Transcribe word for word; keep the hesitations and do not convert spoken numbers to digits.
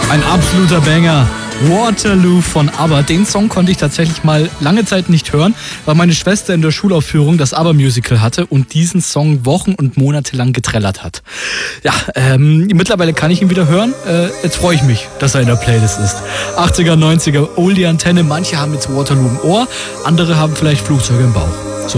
Ein absoluter Banger. Waterloo von ABBA. Den Song konnte ich tatsächlich mal lange Zeit nicht hören, weil meine Schwester in der Schulaufführung das ABBA-Musical hatte und diesen Song Wochen und Monate lang getrellert hat. Ja, ähm, mittlerweile kann ich ihn wieder hören. Äh, jetzt freue ich mich, dass er in der Playlist ist. achtziger, neunziger, Oldie Antenne. Manche haben jetzt Waterloo im Ohr, andere haben vielleicht Flugzeuge im Bauch.